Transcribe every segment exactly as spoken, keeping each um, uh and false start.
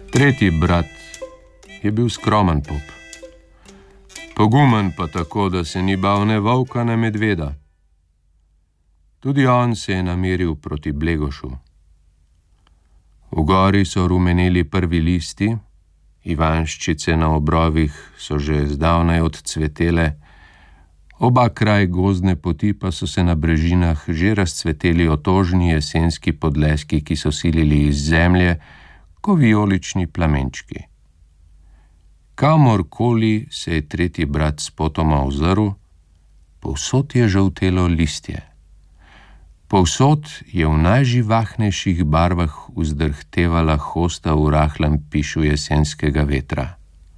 Tretji brat je bil skromen pop. Pogumen pa tako, da se ni bal ne volka, ne medveda. Tudi on se je nameril proti Blegošu. V gori so rumeneli prvi listi, ivanščice na obrovih so že zdavnaj odcvetele, oba kraj gozdne poti pa so se na brežinah že razcveteli otožni jesenski podleski, ki so silili iz zemlje, ko vijolični plamenčki. Kamorkoli se je tretji brat spotoma ozrl, povsod je žoltelo listje. Povsod je v najživahnejših barvah vzdrhtevala hosta v rahlem pišu jesenskega vetra.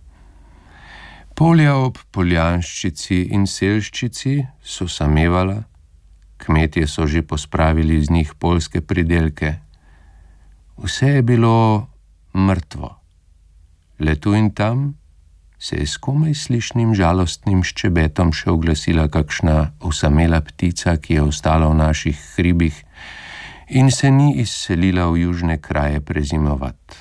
Polja ob poljanščici in selščici so samevala, kmetje so že pospravili z njih poljske pridelke. Vse je bilo mrtvo. Le tu in tam se je s komaj slišnim žalostnim ščebetom še oglasila kakšna osamela ptica, ki je ostala v naših hribih in se ni izselila v južne kraje prezimovat.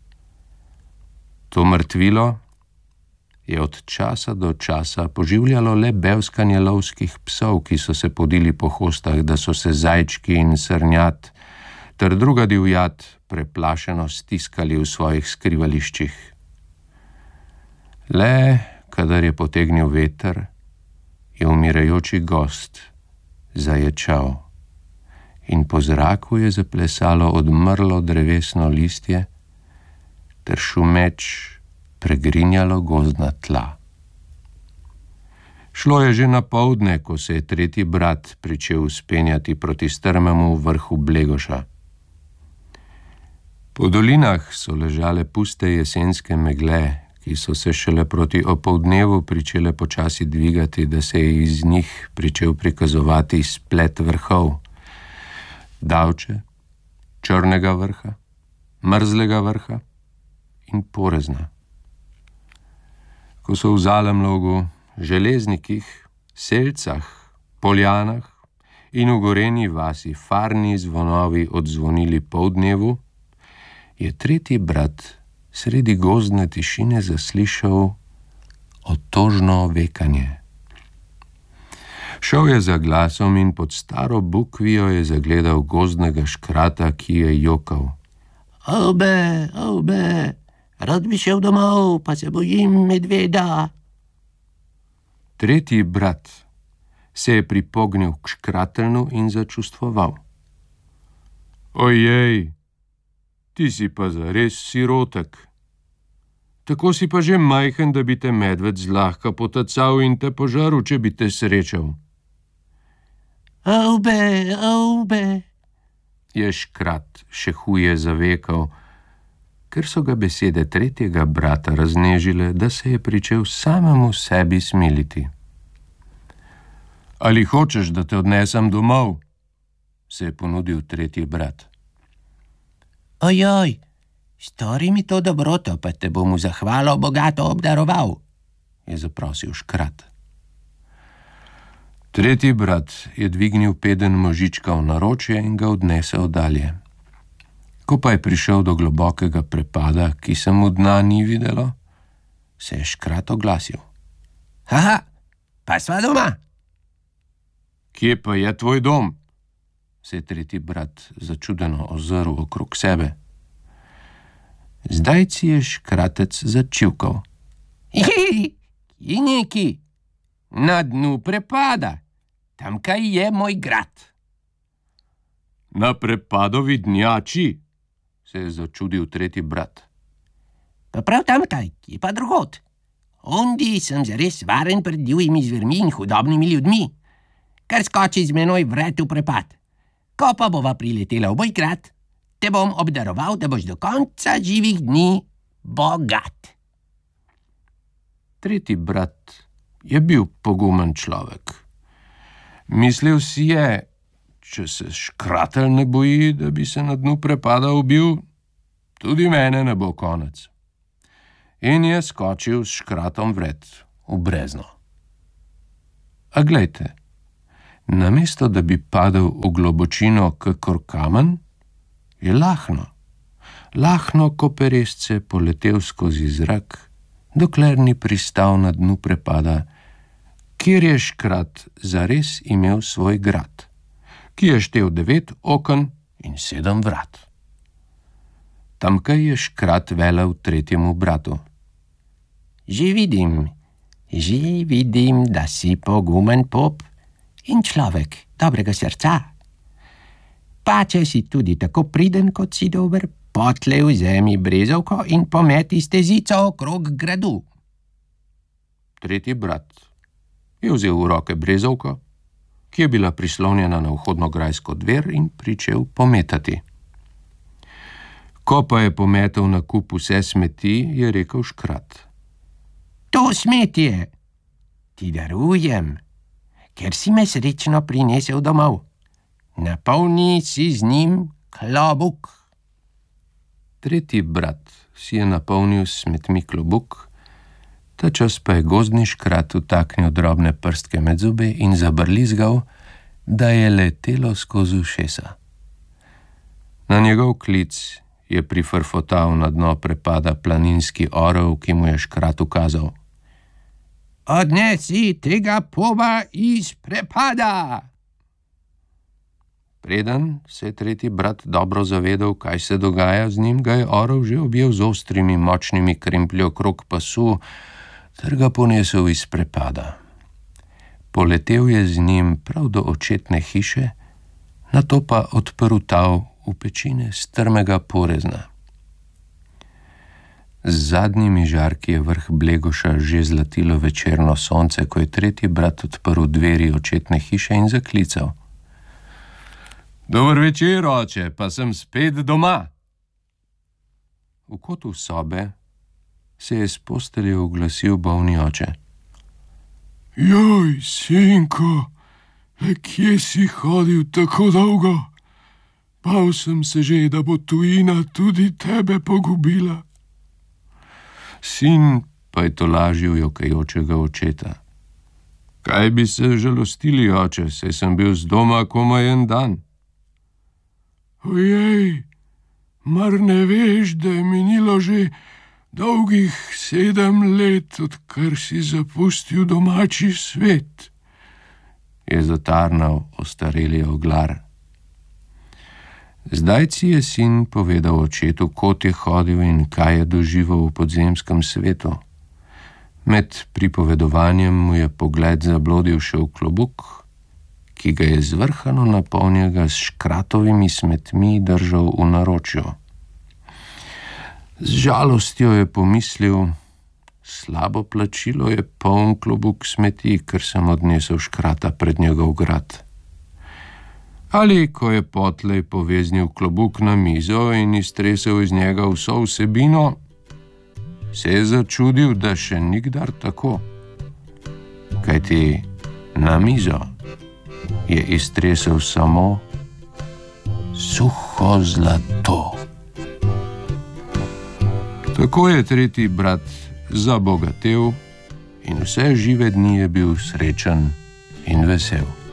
To mrtvilo je od časa do časa poživljalo le bevskanje lovskih psov, ki so se podili po hostah, da so se zajčki in srnjat ter druga divjad preplašeno stiskali v svojih skrivališčih. Le, kadar je potegnil veter, je umirajoči gost zaječal in po zraku je zaplesalo odmrlo drevesno listje ter šumeč pregrinjalo gozdna tla. Šlo je že na poldne, ko se je tretji brat pričel vzpenjati proti strmemu vrhu Blegoša. Po dolinah so ležale puste jesenske megle, ki so se šele proti opoldnevu pričele počasi dvigati, da se je iz njih pričel prikazovati splet vrhov. Davče, črnega vrha, mrzlega vrha in porezna. Ko so v Zalemlogu, Železnikih, Selcah, Poljanah in v Goreni vasi farni zvonovi odzvonili poldnevu, je tretji brat sredi gozdne tišine zaslišal otožno vekanje. Šel je za glasom in pod staro bukvijo je zagledal gozdnega škrata, ki je jokal. Obe, obe, rad bi šel domov, pa se bojim medveda. Tretji brat se je pripognil k škratelnu in začustvoval. Ojej, ti si pa zares sirotek. Tako si pa že majhen, da bi te medved zlahka potacal in te požaril, če bi te srečal. Avbe, avbe, je škrat še huje zavekal, ker so ga besede tretjega brata raznežile, da se je pričel samemu sebi smiliti. Ali hočeš, da te odnesem domov? Se je ponudil tretji brat. Ojoj, stori mi to dobroto, pa te bom v zahvalo bogato obdaroval, je zaprosil škrat. Tretji brat je dvignil peden možička v naročje in ga odnesel dalje. Ko pa je prišel do globokega prepada, ki se mu dna ni videlo, se je škrat oglasil. Haha, pa sva doma. Kje pa je tvoj dom? Se je tretji brat začudeno ozrl okrog sebe. Zdaj si je škratec začivkal. Jeji, je neki, na dnu prepada, tamkaj je moj grad. Na prepadovi dnjači, se je začudil tretji brat. Pa prav tamkaj, je pa drugod. Ondi sem zares varen pred divjimi zvermi in hudobnimi ljudmi, kar skoči z menoj vred v prepad. Ko pa bova priletela v moj grad, te bom obdaroval, da boš do konca živih dni bogat. Tretji brat je bil pogumen človek. Mislil si je, če se škratelj ne boji, da bi se na dnu prepada ubil, tudi mene ne bo konec. In je skočil s škratom vred v brezno. A glejte, namesto da bi padel v globočino kakor kamen, je lahno. lahno ko peresce poletel skozi zrak, dokler ni pristal na dnu prepada, kjer je škrat zares imel svoj grad, ki je štel devet oken in sedem vrat. Tamkaj je škrat velel tretjemu bratu: Že vidim, že vidim, da si pogumen pop in človek dobrega srca. Pa če si tudi tako priden, kot si dober, potlej vzemi brezovko in pometi stezico okrog gradu. Tretji brat je vzel v roke brezovko, ki je bila prislonjena na vhodnograjsko dver, in pričel pometati. Ko pa je pometel na kup vse smeti, je rekel škrat: To smetje ti darujem, ker si me srečno prinesel domov. Napolni si z njim klobuk. Tretji brat si je napolnil s smetmi klobuk, ta čas pa je gozdni škrat vtaknil drobne prstke med zobe in zabrlizgal, da je letelo skozi ušesa. Na njegov klic je prifrfotal na dno prepada planinski orel, ki mu je škrat ukazal: Odnesi tega poba iz prepada. Preden se je tretji brat dobro zavedal, kaj se dogaja z njim, ga je orel že objel z ostrimi, močnimi kremplji okrog pasu ter ga ponesel iz prepada. Poletel je z njim prav do očetne hiše, nato pa odprl tav v pečine strmega porezna. Z zadnjimi žarki je vrh Blegoša že zlatilo večerno sonce, ko je tretji brat odprl dveri očetne hiše in zaklical: Dober večer, oče, pa sem spet doma. V kotu sobe se je s postelje oglasil bolni oče. Joj, sinko, kje si hodil tako dolgo? Bal sem se že, da bo tujina tudi tebe pogubila. Sin pa je tolažil jokajočega očeta. Kaj bi se žalostili, oče, saj sem bil z doma komaj en dan. Ojej, mar ne veš, da je minilo že dolgih sedem let, odkar si zapustil domači svet, je zatarnal ostareli oglar. Zdaj si je sin povedal očetu, kot je hodil in kaj je doživel v podzemskem svetu. Med pripovedovanjem mu je pogled zablodil še v klobuk, ki ga je zvrhano napolnjenega s škratovimi smetmi držal v naročju. Z žalostjo je pomislil: slabo plačilo je poln klobuk smeti, ker sem odnesel škrata pred njegov grad. Ali ko je potlej poveznil klobuk na mizo in iztresel iz njega vso vsebino, se je začudil, da še nikdar tako. Kajti na mizo je iztresel samo suho zlato. Tako je tretji brat zabogatel in vse žive dni je bil srečen in vesel.